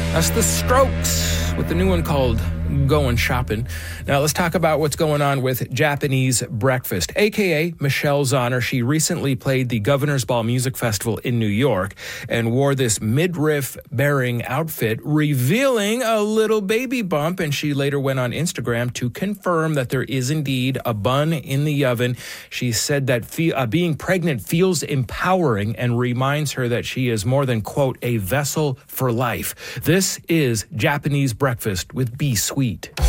That's The Strokes with the new one called Going Shopping. Now let's talk about what's going on with Japanese Breakfast, aka Michelle Zauner. She recently played the Governor's Ball Music Festival in New York and wore this midriff bearing outfit, revealing a little baby bump, and she later went on Instagram to confirm that there is indeed a bun in the oven. She said that being pregnant feels empowering and reminds her that she is more than, quote, a vessel for life. This is Japanese Breakfast with B Sweet.